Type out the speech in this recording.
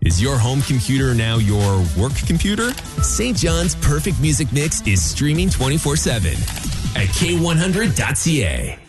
Is your home computer now your work computer? St. John's Perfect Music Mix is streaming 24/7 at K100.ca.